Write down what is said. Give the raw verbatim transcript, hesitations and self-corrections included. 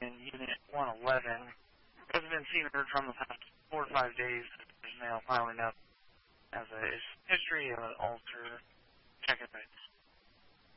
in Unit one eleven. Hasn't been seen or heard from the past four or five days. There's now filing up as a history of an alter. Check it out.